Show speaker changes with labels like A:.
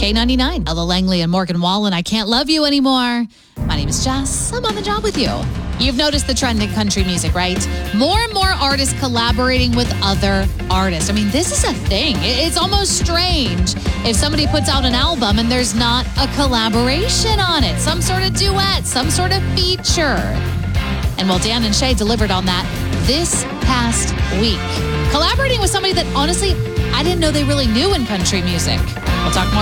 A: K99, Ella Langley and Morgan Wallen, I Can't Love You Anymore. My name is Jess. I'm on the job with you. You've noticed the trend in country music, right? More and more artists collaborating with other artists. I mean, this is a thing. It's almost strange if somebody puts out an album and there's not a collaboration on it. Some sort of duet, some sort of feature. And well, Dan and Shay delivered on that this past week. Collaborating with somebody that honestly, I didn't know they really knew in country music. We'll talk more